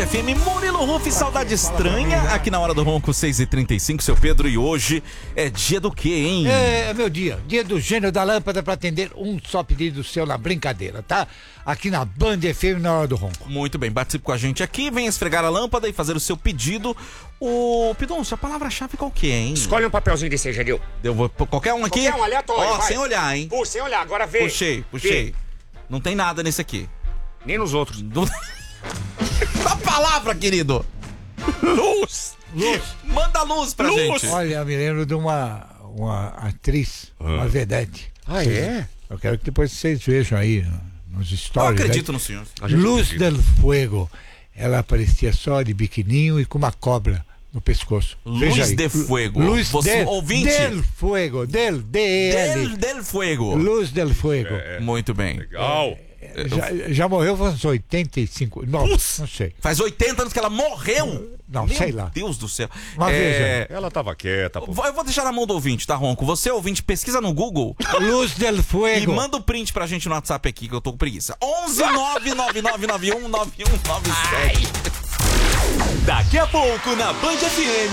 FM, Murilo Ruff, Saudade Estranha, aqui na Hora do Ronco, 6h35, seu Pedro, e hoje é dia do quê, hein? É meu dia do gênio da lâmpada pra atender um só pedido seu na brincadeira, tá? Aqui na Band FM na Hora do Ronco. Muito bem, participe com a gente aqui, venha esfregar a lâmpada e fazer o seu pedido. Ô, Pidoncio, a palavra-chave qual que é, hein? Escolhe um papelzinho desse aí, Jadil. Eu vou pôr qualquer um aqui? Qualquer um, aleatório, Ó, vai. sem olhar, hein? Sem olhar, agora vê. Puxei. Não tem nada nesse aqui. Nem nos outros. A palavra, querido! Luz! Manda luz pra gente. Olha, eu me lembro de uma atriz, uma vedete. Ah, é? Eu quero que depois vocês vejam aí nos Eu stories. acredito no senhor. Luz del Fuego. Ela aparecia só de biquininho e com uma cobra no pescoço. Luz de Fuego. Luz Você, ouvinte? del Fuego. D-E-L. Del Fuego. Luz del Fuego. Muito bem. Legal. Já morreu faz uns 85. Não sei. Faz 80 anos que ela morreu. Não, Meu sei lá. Deus do céu. Mas veja. Ela tava quieta, pô. Eu vou deixar na mão do ouvinte, tá, Ronco? Você, ouvinte, pesquisa no Google Luz del e Fuego. manda o print pra gente no WhatsApp aqui, que eu tô com preguiça. 11 999919197. Daqui a pouco na Band FM.